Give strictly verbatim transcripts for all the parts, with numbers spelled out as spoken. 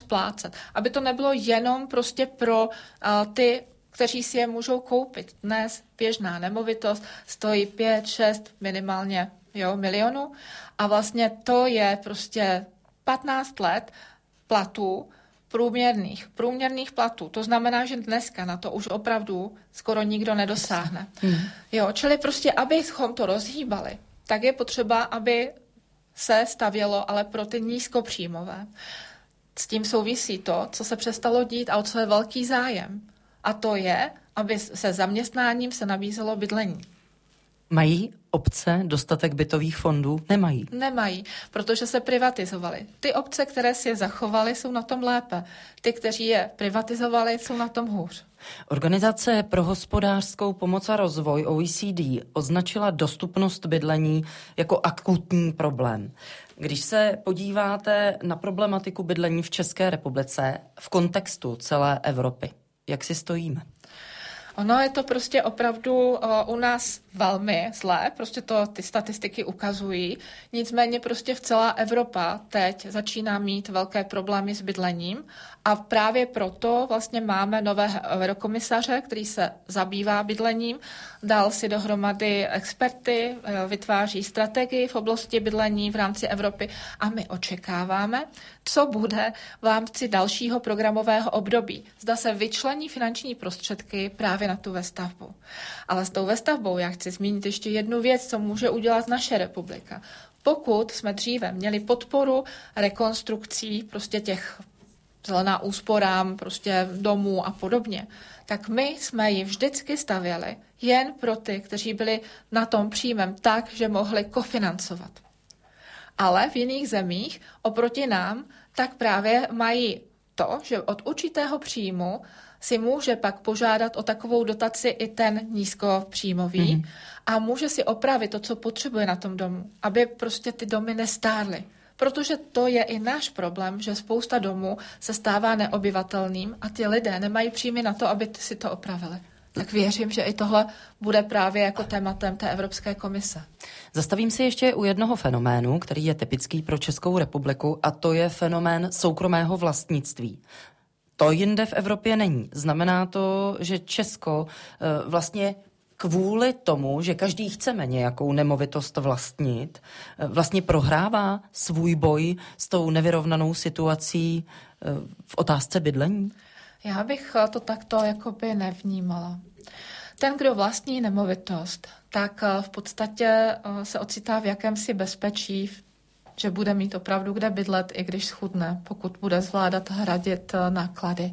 splácet. Aby to nebylo jenom prostě pro uh, ty, kteří si je můžou koupit. Dnes běžná nemovitost stojí pět, šest minimálně jo, milionů a vlastně to je prostě patnáct let platů průměrných, průměrných platů. To znamená, že dneska na to už opravdu skoro nikdo nedosáhne. Hmm. Jo, čili prostě, abychom to rozhýbali, tak je potřeba, aby se stavělo, ale pro ty nízkopříjmové. S tím souvisí to, co se přestalo dít a o co je velký zájem. A to je, aby se zaměstnáním se nabízelo bydlení. Mají obce dostatek bytových fondů? Nemají. Nemají, protože se privatizovaly. Ty obce, které si je zachovaly, jsou na tom lépe. Ty, kteří je privatizovali, jsou na tom hůř. Organizace pro hospodářskou pomoc a rozvoj O E C D označila dostupnost bydlení jako akutní problém. Když se podíváte na problematiku bydlení v České republice v kontextu celé Evropy, jak si stojíme? Ono je to prostě opravdu uh, u nás velmi zlé, prostě to ty statistiky ukazují. Nicméně prostě v celá Evropa teď začíná mít velké problémy s bydlením a právě proto vlastně máme nového eurokomisaře, který se zabývá bydlením, dal si dohromady experty, vytváří strategii v oblasti bydlení v rámci Evropy a my očekáváme, co bude v rámci dalšího programového období. Zda se vyčlení finanční prostředky právě na tu vestavbu. Ale s tou vestavbou já chci zmínit ještě jednu věc, co může udělat naše republika. Pokud jsme dříve měli podporu rekonstrukcí prostě těch zelená úsporám, prostě domů a podobně, tak my jsme ji vždycky stavěli jen pro ty, kteří byli na tom příjmem tak, že mohli kofinancovat. Ale v jiných zemích oproti nám tak právě mají to, že od určitého příjmu si může pak požádat o takovou dotaci i ten nízkopříjmový mm. a může si opravit to, co potřebuje na tom domu, aby prostě ty domy nestárly. Protože to je i náš problém, že spousta domů se stává neobyvatelným a ty lidé nemají příjmy na to, aby si to opravili. Tak věřím, že i tohle bude právě jako tématem té Evropské komise. Zastavím se ještě u jednoho fenoménu, který je typický pro Českou republiku, a to je fenomén soukromého vlastnictví. To jinde v Evropě není. Znamená to, že Česko e, vlastně kvůli tomu, že každý chceme nějakou nemovitost vlastnit, e, vlastně prohrává svůj boj s tou nevyrovnanou situací e, v otázce bydlení? Já bych to takto jakoby nevnímala. Ten, kdo vlastní nemovitost, tak v podstatě se ocitá v jakémsi bezpečí, že bude mít opravdu kde bydlet, i když schudne, pokud bude zvládat hradit náklady.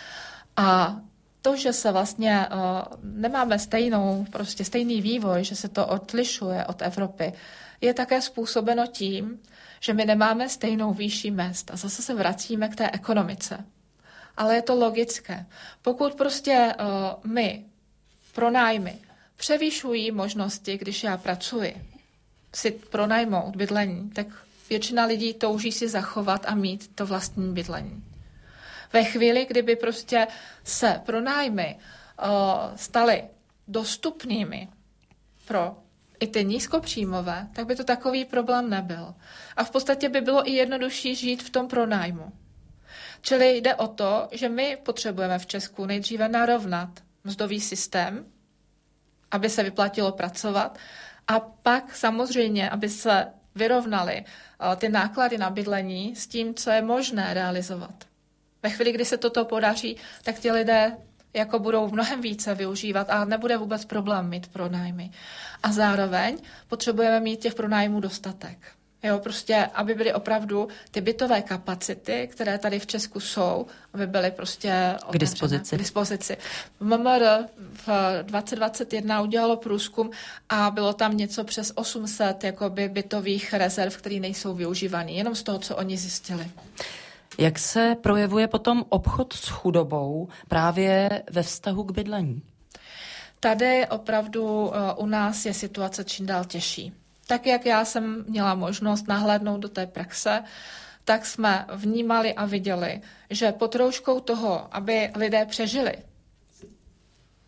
A to, že se vlastně uh, nemáme stejnou, prostě stejný vývoj, že se to odlišuje od Evropy, je také způsobeno tím, že my nemáme stejnou výši mezd. A zase se vracíme k té ekonomice. Ale je to logické. Pokud prostě uh, my pronájmy převyšují možnosti, když já pracuji, si pronajmout bydlení, tak většina lidí touží si zachovat a mít to vlastní bydlení. Ve chvíli, kdyby prostě se pronájmy uh, staly dostupnými pro i ty nízkopříjmové, tak by to takový problém nebyl. A v podstatě by bylo i jednodušší žít v tom pronájmu. Čili jde o to, že my potřebujeme v Česku nejdříve narovnat mzdový systém, aby se vyplatilo pracovat, a pak samozřejmě, aby se vyrovnaly uh, ty náklady na bydlení s tím, co je možné realizovat. Ve chvíli, kdy se toto podaří, tak ti lidé jako budou mnohem více využívat a nebude vůbec problém mít pronájmy. A zároveň potřebujeme mít těch pronájmů dostatek. Jo, prostě, aby byly opravdu ty bytové kapacity, které tady v Česku jsou, aby byly prostě k dispozici. K dispozici. M M R v dvacet dvacet jedna udělalo průzkum a bylo tam něco přes osm set jakoby bytových rezerv, které nejsou využívané, jenom z toho, co oni zjistili. Jak se projevuje potom obchod s chudobou právě ve vztahu k bydlení? Tady opravdu uh, u nás je situace čím dál těžší. Tak, jak já jsem měla možnost nahlédnout do té praxe, tak jsme vnímali a viděli, že pod rouškou toho, aby lidé přežili,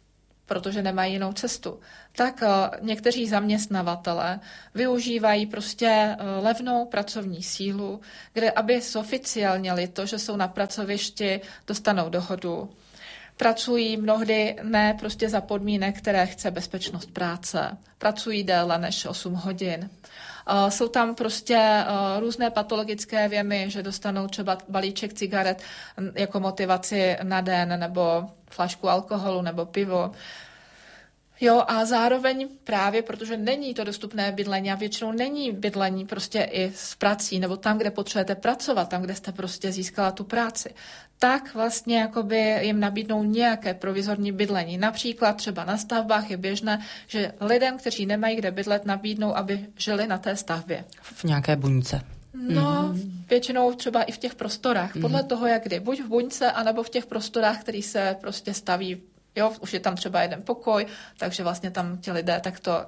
protože nemají jinou cestu, tak někteří zaměstnavatelé využívají prostě levnou pracovní sílu, kde aby zoficiálněli to, že jsou na pracovišti, dostanou dohodu. Pracují mnohdy ne prostě za podmínek, které chce bezpečnost práce. Pracují déle než osm hodin. Jsou tam prostě různé patologické věmy, že dostanou třeba balíček cigaret jako motivaci na den, nebo flašku alkoholu, nebo pivo. Jo, a zároveň právě, protože není to dostupné bydlení a většinou není bydlení prostě i s prací, nebo tam, kde potřebujete pracovat, tam, kde jste prostě získala tu práci, tak vlastně jakoby jim nabídnou nějaké provizorní bydlení. Například třeba na stavbách je běžné, že lidem, kteří nemají kde bydlet, nabídnou, aby žili na té stavbě. V nějaké buňce. No, mm-hmm. většinou třeba i v těch prostorách, podle mm-hmm. toho, jak kdy. Buď v buňce, anebo v těch prostorách, který se prostě staví. Jo, už je tam třeba jeden pokoj, takže vlastně tam ti lidé takto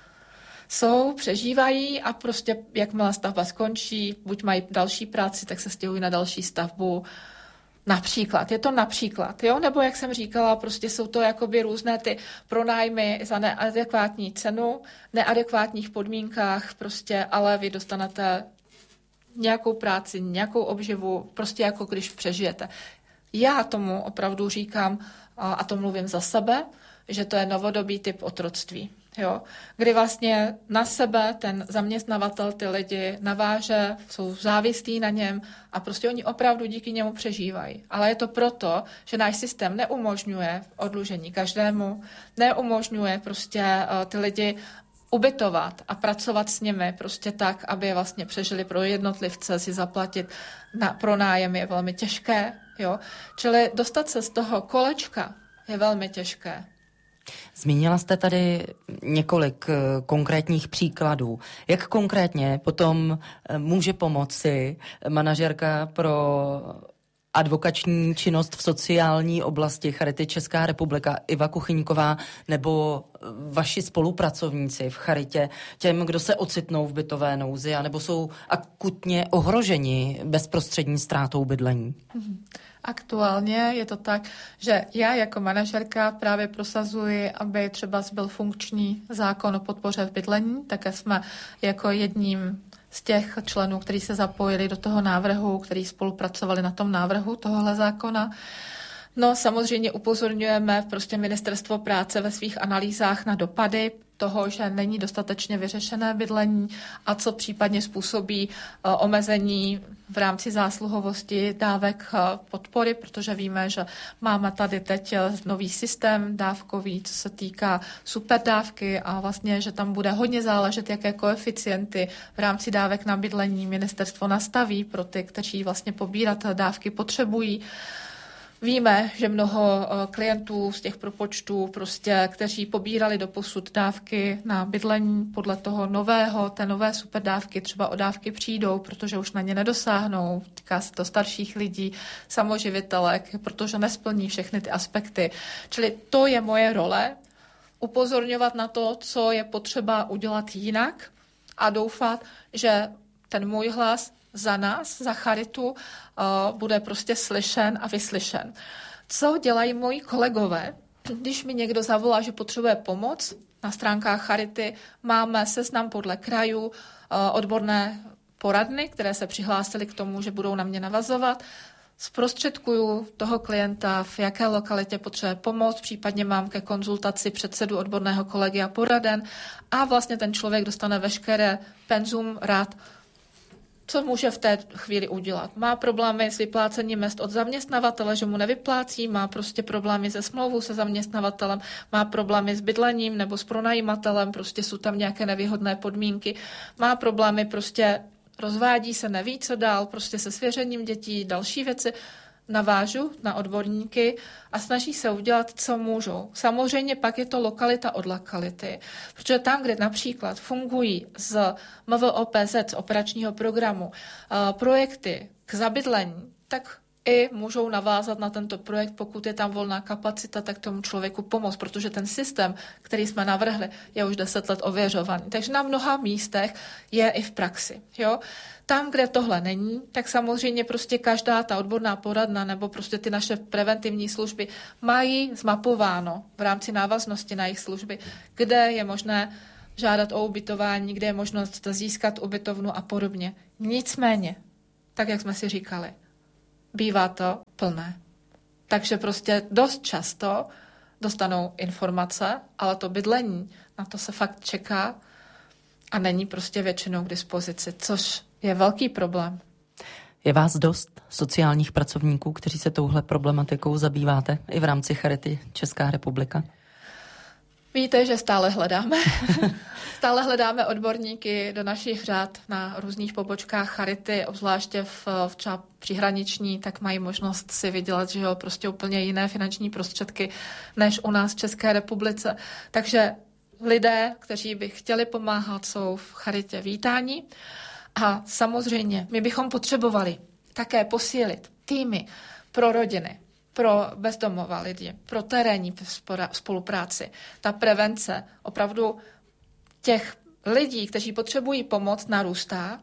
jsou, přežívají a prostě jakmile stavba skončí, buď mají další práci, tak se stěhují na další stavbu. Například, je to například, jo, nebo jak jsem říkala, prostě jsou to jakoby různé ty pronájmy za neadekvátní cenu, neadekvátních podmínkách, prostě, ale vy dostanete nějakou práci, nějakou obživu, prostě jako když přežijete. Já tomu opravdu říkám, a to mluvím za sebe, že to je novodobý typ otroctví. Jo? Kdy vlastně na sebe ten zaměstnavatel ty lidi naváže, jsou závislí na něm a prostě oni opravdu díky němu přežívají. Ale je to proto, že náš systém neumožňuje oddlužení každému, neumožňuje prostě ty lidi ubytovat a pracovat s nimi prostě tak, aby vlastně přežili. Pro jednotlivce si zaplatit na pronájem je velmi těžké. Jo? Čili dostat se z toho kolečka je velmi těžké. Zmínila jste tady několik konkrétních příkladů. Jak konkrétně potom může pomoci manažerka pro advokační činnost v sociální oblasti Charity Česká republika Iva Kuchyňková nebo vaši spolupracovníci v Charitě těm, kdo se ocitnou v bytové nouzi anebo jsou akutně ohroženi bezprostřední ztrátou bydlení? Aktuálně je to tak, že já jako manažerka právě prosazuji, aby třeba byl funkční zákon o podpoře v bydlení, také jsme jako jedním z těch členů, kteří se zapojili do toho návrhu, kteří spolupracovali na tom návrhu tohohle zákona. No samozřejmě upozorňujeme prostě Ministerstvo práce ve svých analýzách na dopady toho, že není dostatečně vyřešené bydlení a co případně způsobí uh, omezení v rámci zásluhovosti dávek uh, podpory, protože víme, že máme tady teď nový systém dávkový, co se týká superdávky a vlastně, že tam bude hodně záležet, jaké koeficienty v rámci dávek na bydlení ministerstvo nastaví pro ty, kteří vlastně pobírat dávky potřebují. Víme, že mnoho klientů z těch propočtů, prostě, kteří pobírali doposud dávky na bydlení podle toho nového, té nové superdávky, třeba o dávky přijdou, protože už na ně nedosáhnou, týká se to starších lidí, samoživitelek, protože nesplní všechny ty aspekty. Čili to je moje role, upozorňovat na to, co je potřeba udělat jinak a doufat, že ten můj hlas za nás, za Charitu, uh, bude prostě slyšen a vyslyšen. Co dělají moji kolegové, když mi někdo zavolá, že potřebuje pomoc? Na stránkách Charity máme seznam podle krajů, uh, odborné poradny, které se přihlásily k tomu, že budou na mě navazovat. Zprostředkuju toho klienta, v jaké lokalitě potřebuje pomoc, případně mám ke konzultaci předsedu odborného kolegia poraden a vlastně ten člověk dostane veškeré penzum rád, co může v té chvíli udělat. Má problémy s vyplácením mezd od zaměstnavatele, že mu nevyplácí, má prostě problémy se smlouvou se zaměstnavatelem, má problémy s bydlením nebo s pronajímatelem, prostě jsou tam nějaké nevýhodné podmínky, má problémy prostě rozvádí se, neví co dál, prostě se svěřením dětí, další věci. Navážu na odborníky a snaží se udělat, co můžou. Samozřejmě pak je to lokalita od lokality, protože tam, kde například fungují z M V O P Z, z operačního programu, projekty k zabydlení, tak i můžou navázat na tento projekt, pokud je tam volná kapacita, tak tomu člověku pomoct, protože ten systém, který jsme navrhli, je už deset let ověřovaný. Takže na mnoha místech je i v praxi. Jo? Tam, kde tohle není, tak samozřejmě prostě každá ta odborná poradna nebo prostě ty naše preventivní služby mají zmapováno v rámci návaznosti na jejich služby, kde je možné žádat o ubytování, kde je možnost získat ubytovnu a podobně. Nicméně, tak jak jsme si říkali, bývá to plné. Takže prostě dost často dostanou informace, ale to bydlení, na to se fakt čeká a není prostě většinou k dispozici, což je velký problém. Je vás dost sociálních pracovníků, kteří se touhle problematikou zabýváte i v rámci Charity Česká republika? Víte, že stále hledáme. Stále hledáme odborníky do našich řad na různých pobočkách Charity, obzvláště v, v třeba příhraniční, tak mají možnost si vydělat, že jo, prostě úplně jiné finanční prostředky než u nás v České republice. Takže lidé, kteří by chtěli pomáhat, jsou v Charitě vítáni. A samozřejmě my bychom potřebovali také posílit týmy pro rodiny, pro bezdomova lidi, pro terénní spolupráci. Ta prevence opravdu těch lidí, kteří potřebují pomoc, narůstá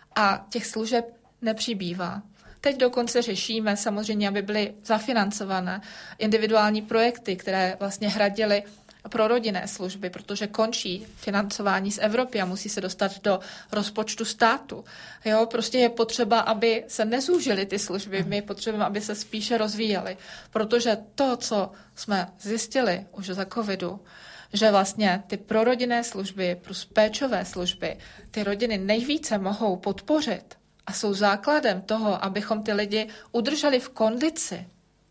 a těch služeb nepřibývá. Teď dokonce řešíme samozřejmě, aby byly zafinancované individuální projekty, které vlastně hradily pro rodinné služby, protože končí financování z Evropy a musí se dostat do rozpočtu státu. Jo, prostě je potřeba, aby se nezúžily ty služby, my potřebujeme, aby se spíše rozvíjely, protože to, co jsme zjistili už za covidu, že vlastně ty prorodinné služby plus péčové služby ty rodiny nejvíce mohou podpořit a jsou základem toho, abychom ty lidi udrželi v kondici.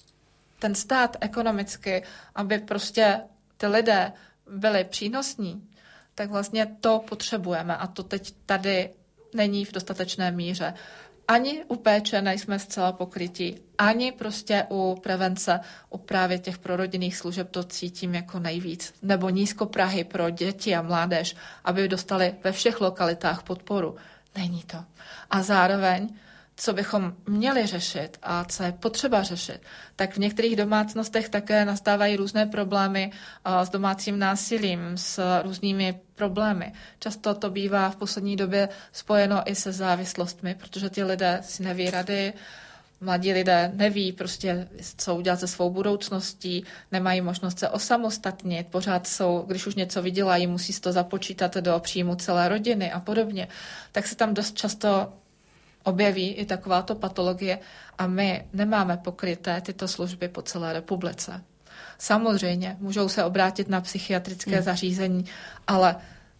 Ten stát ekonomicky, aby prostě ty lidé byli přínosní, tak vlastně to potřebujeme a to teď tady není v dostatečné míře. Ani u péče nejsme zcela pokrytí, ani prostě u prevence, u právě těch prorodinných služeb to cítím jako nejvíc. Nebo nízkoprahy pro děti a mládež, aby dostali ve všech lokalitách podporu. Není to. A zároveň, co bychom měli řešit a co je potřeba řešit, tak v některých domácnostech také nastávají různé problémy s domácím násilím, s různými problémy. Často to bývá v poslední době spojeno i se závislostmi, protože ty lidé si neví rady, mladí lidé neví prostě, co udělat se svou budoucností, nemají možnost se osamostatnit, pořád jsou, když už něco vydělají, musí si to započítat do příjmu celé rodiny a podobně. Tak se tam dost často objeví i takováto patologie a my nemáme pokryté tyto služby po celé republice. Samozřejmě můžou se obrátit na psychiatrické hmm. zařízení, ale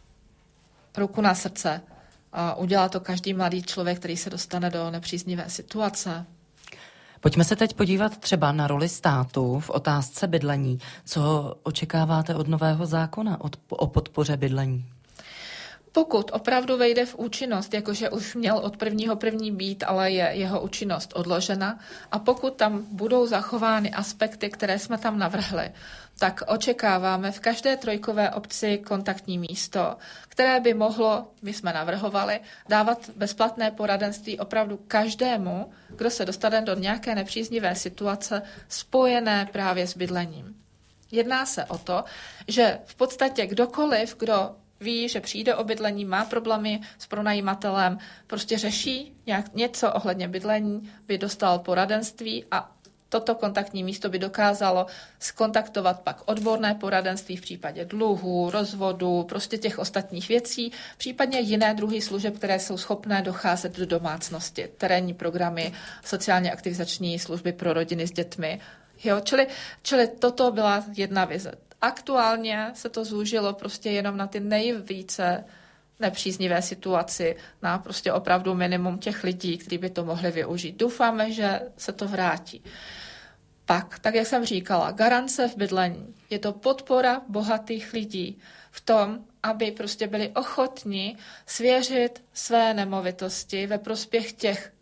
ruku na srdce, udělá to každý mladý člověk, který se dostane do nepříznivé situace. Pojďme se teď podívat třeba na roli státu v otázce bydlení. Co očekáváte od nového zákona od, o podpoře bydlení? Pokud opravdu vejde v účinnost, jakože už měl od prvního první být, ale je jeho účinnost odložena, a pokud tam budou zachovány aspekty, které jsme tam navrhli, tak očekáváme v každé trojkové obci kontaktní místo, které by mohlo, my jsme navrhovali, dávat bezplatné poradenství opravdu každému, kdo se dostane do nějaké nepříznivé situace spojené právě s bydlením. Jedná se o to, že v podstatě kdokoliv, kdo ví, že přijde o bydlení, má problémy s pronajímatelem, prostě řeší nějak něco ohledně bydlení, by dostal poradenství a toto kontaktní místo by dokázalo skontaktovat pak odborné poradenství v případě dluhů, rozvodu, prostě těch ostatních věcí, případně jiné druhy služeb, které jsou schopné docházet do domácnosti, terénní programy, sociálně aktivizační služby pro rodiny s dětmi. Jo, čili, čili toto byla jedna vize. Aktuálně se to zúžilo prostě jenom na ty nejvíce nepříznivé situaci, na prostě opravdu minimum těch lidí, kteří by to mohli využít. Doufáme, že se to vrátí. Pak, tak jak jsem říkala, garance v bydlení. Je to podpora bohatých lidí v tom, aby prostě byli ochotni svěřit své nemovitosti ve prospěch těch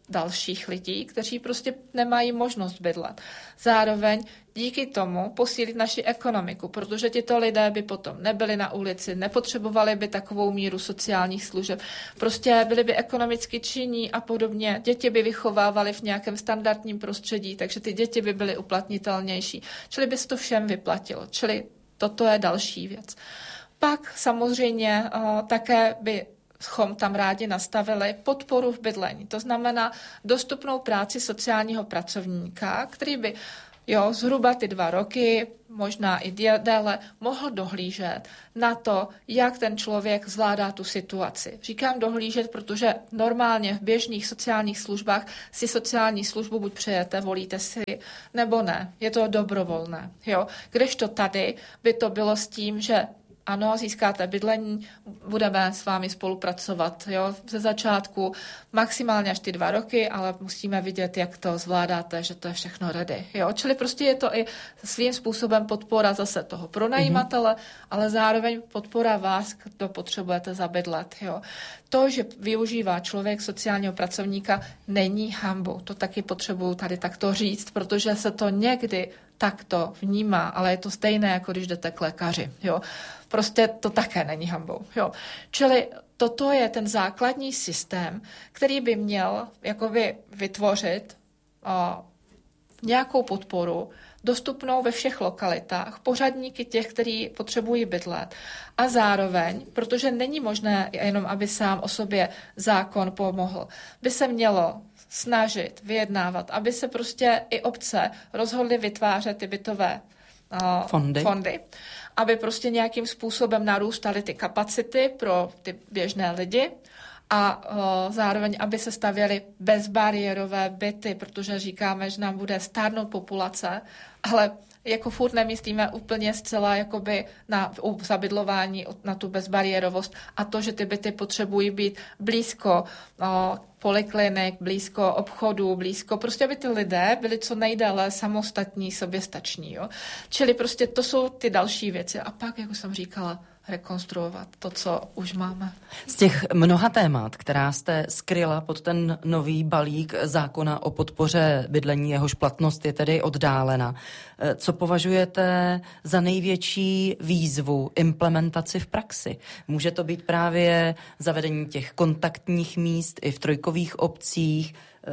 dalších lidí, kteří prostě nemají možnost bydlet. Zároveň díky tomu posílit naši ekonomiku, protože tito lidé by potom nebyli na ulici, nepotřebovali by takovou míru sociálních služeb, prostě byli by ekonomicky činní a podobně. Děti by vychovávali v nějakém standardním prostředí, takže ty děti by byly uplatnitelnější. Čili by se to všem vyplatilo. Čili toto je další věc. Pak samozřejmě uh, také by chom tam rádi nastavili podporu v bydlení. To znamená dostupnou práci sociálního pracovníka, který by jo, zhruba ty dva roky, možná i déle, mohl dohlížet na to, jak ten člověk zvládá tu situaci. Říkám dohlížet, protože normálně v běžných sociálních službách si sociální službu buď přejete, volíte si, nebo ne. Je to dobrovolné. Jo. Kdežto tady by to bylo s tím, že ano, získáte bydlení, budeme s vámi spolupracovat jo, ze začátku, maximálně až ty dva roky, ale musíme vidět, jak to zvládáte, že to je všechno ready. Jo. Čili prostě je to i svým způsobem podpora zase toho pronajímatele, mm-hmm. ale zároveň podpora vás, kdo potřebujete zabydlet. Jo. To, že využívá člověk sociálního pracovníka, není hanbou. To taky potřebuju tady takto říct, protože se to někdy takto vnímá, ale je to stejné, jako když jdete k lékaři. Jo. Prostě to také není hanbou. Jo. Čili toto je ten základní systém, který by měl jakoby vytvořit o, nějakou podporu, dostupnou ve všech lokalitách, pořadníky těch, kteří potřebují bydlet. A zároveň, protože není možné jenom, aby sám o sobě zákon pomohl, by se mělo snažit, vyjednávat, aby se prostě i obce rozhodly vytvářet ty bytové uh, fondy. fondy, aby prostě nějakým způsobem narůstaly ty kapacity pro ty běžné lidi a uh, zároveň, aby se stavěly bezbariérové byty, protože říkáme, že nám bude stárnout populace, ale jako furt nemyslíme úplně zcela jakoby na zabydlování, na tu bezbariérovost a to, že ty byty potřebují být blízko o, poliklinik, blízko obchodů, blízko, prostě aby ty lidé byli co nejdéle samostatní, soběstační. Jo? Čili prostě to jsou ty další věci. A pak, jak už jsem říkala, rekonstruovat to, co už máme. Z těch mnoha témat, která jste skryla pod ten nový balík zákona o podpoře bydlení, jehož platnost je tedy oddálena, co považujete za největší výzvu implementaci v praxi? Může to být právě zavedení těch kontaktních míst i v trojkových obcích,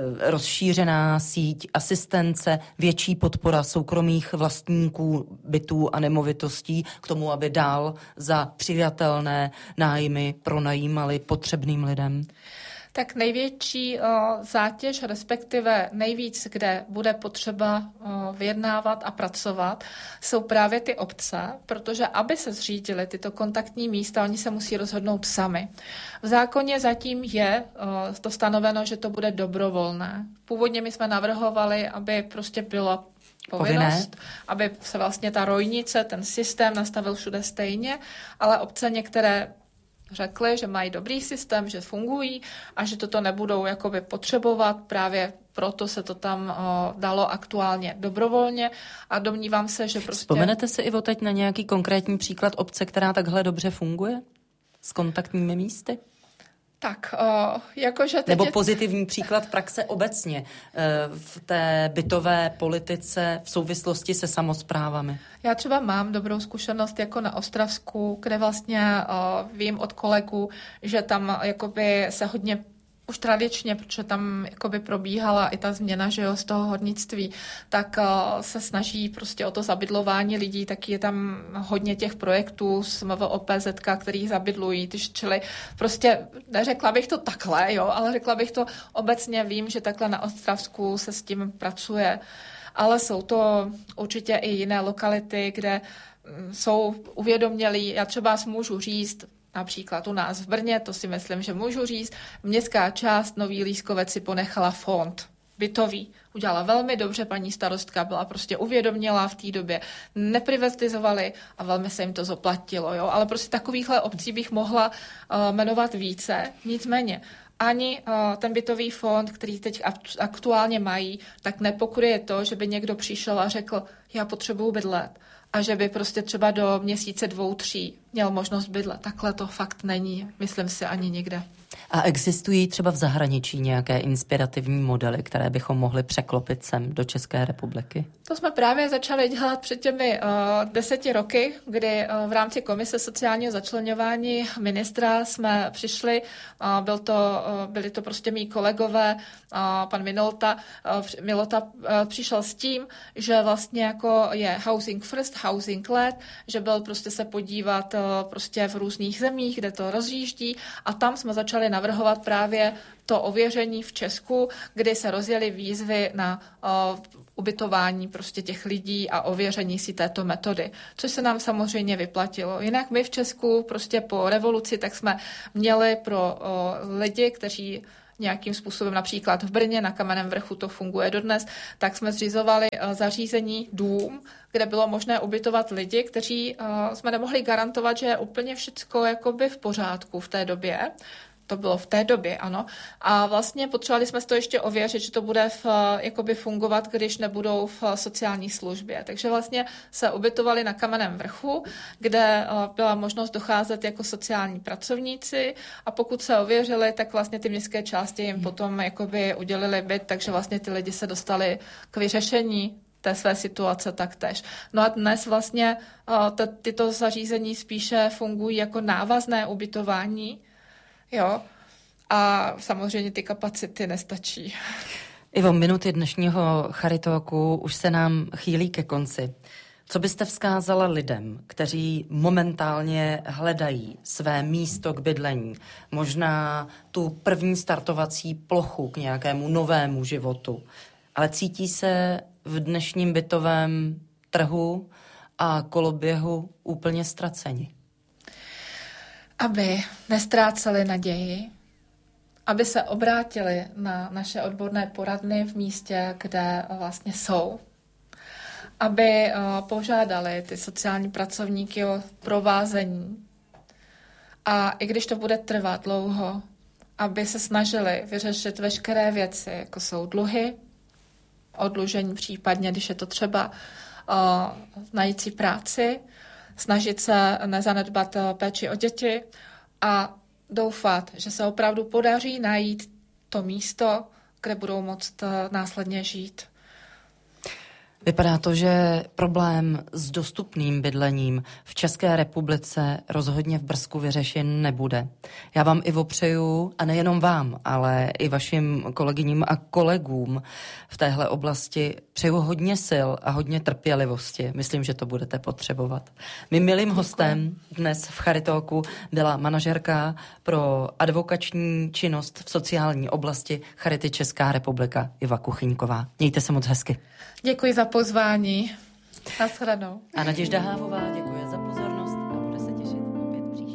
rozšířená síť asistence, větší podpora soukromých vlastníků bytů a nemovitostí k tomu, aby dál za přijatelné nájmy pronajímali potřebným lidem? Tak největší o, zátěž, respektive nejvíc, kde bude potřeba o, vyjednávat a pracovat, jsou právě ty obce, protože aby se zřídily tyto kontaktní místa, oni se musí rozhodnout sami. V zákoně zatím je o, to stanoveno, že to bude dobrovolné. Původně my jsme navrhovali, aby prostě byla povinnost, Povinné. aby se vlastně ta rojnice, ten systém nastavil všude stejně, ale obce některé řekli, že mají dobrý systém, že fungují a že toto nebudou jakoby potřebovat, právě proto se to tam o, dalo aktuálně dobrovolně a domnívám se, že prostě... Vzpomenete si i o teď na nějaký konkrétní příklad obce, která takhle dobře funguje? S kontaktními místy? Tak, o, jakože... Teď Nebo je... pozitivní příklad praxe obecně v té bytové politice v souvislosti se samosprávami. Já třeba mám dobrou zkušenost jako na Ostravsku, kde vlastně o, vím od kolegů, že tam jakoby se hodně už tradičně, protože tam jakoby probíhala i ta změna, že jo, z toho hornictví, tak uh, se snaží prostě o to zabydlování lidí, tak je tam hodně těch projektů z M V O P Z K, který zabydlují, čili prostě neřekla bych to takhle, jo, ale řekla bych to obecně, vím, že takhle na Ostravsku se s tím pracuje, ale jsou to určitě i jiné lokality, kde jsou uvědomělí, já třeba můžu říct, například u nás v Brně, to si myslím, že můžu říct, městská část Nový Lískovec si ponechala fond bytový. Udělala velmi dobře, paní starostka byla prostě uvědomělá v té době, neprivatizovali a velmi se jim to zoplatilo. Jo? Ale prostě takovýchhle obcí bych mohla uh, jmenovat více, nicméně ani uh, ten bytový fond, který teď aktuálně mají, tak nepokryje to, že by někdo přišel a řekl, já potřebuju bydlet. a že by prostě třeba do měsíce dvou, tří měl možnost bydlet. Takhle to fakt není, myslím si, ani nikde. A existují třeba v zahraničí nějaké inspirativní modely, které bychom mohli překlopit sem do České republiky? To jsme právě začali dělat před těmi uh, deseti roky, kdy uh, v rámci Komise sociálního začleňování ministra jsme přišli, uh, byl to, uh, byli to prostě mý kolegové, uh, pan Minolta, uh, Milota uh, přišel s tím, že vlastně jako je housing first, housing led, že byl prostě se podívat uh, prostě v různých zemích, kde to rozjíždí, a tam jsme začali navrhovat právě to ověření v Česku, kdy se rozjeli výzvy na uh, ubytování prostě těch lidí a ověření si této metody, což se nám samozřejmě vyplatilo. Jinak my v Česku prostě po revoluci tak jsme měli pro uh, lidi, kteří nějakým způsobem, například v Brně na Kamenném vrchu to funguje dodnes, tak jsme zřizovali uh, zařízení dům, kde bylo možné ubytovat lidi, kteří uh, jsme nemohli garantovat, že je úplně všecko jakoby v pořádku v té době. To bylo v té době, ano. A vlastně potřebovali jsme to ještě ověřit, že to bude v, jakoby fungovat, když nebudou v sociální službě. Takže vlastně se ubytovali na Kamenném vrchu, kde byla možnost docházet jako sociální pracovníci, a pokud se ověřili, tak vlastně ty městské části jim potom jakoby udělili byt, takže vlastně ty lidi se dostali k vyřešení té své situace taktéž. No a dnes vlastně t- tyto zařízení spíše fungují jako návazné ubytování, jo, a samozřejmě ty kapacity nestačí. Ivo, minuty dnešního Charitalku už se nám chýlí ke konci. Co byste vzkázala lidem, kteří momentálně hledají své místo k bydlení, možná tu první startovací plochu k nějakému novému životu, ale cítí se v dnešním bytovém trhu a koloběhu úplně ztraceni? Aby nestráceli naději, aby se obrátili na naše odborné poradny v místě, kde vlastně jsou, aby požádali ty sociální pracovníky o provázení, a i když to bude trvat dlouho, aby se snažili vyřešit veškeré věci, jako jsou dluhy, odlužení případně, když je to třeba, najít si práci, snažit se nezanedbat péči o děti a doufat, že se opravdu podaří najít to místo, kde budou moct následně žít. Vypadá to, že problém s dostupným bydlením v České republice rozhodně v brzku vyřešen nebude. Já vám, Ivo, přeju, a nejenom vám, ale i vašim kolegyním a kolegům v téhle oblasti přeju hodně sil a hodně trpělivosti. Myslím, že to budete potřebovat. Mým milým hostem dnes v Charitalku byla manažerka pro advokační činnost v sociální oblasti Charity Česká republika Iva Kuchyňková. Mějte se moc hezky. Děkuji za pozvání. Nashledanou. A Naděžda Hávová, děkuji.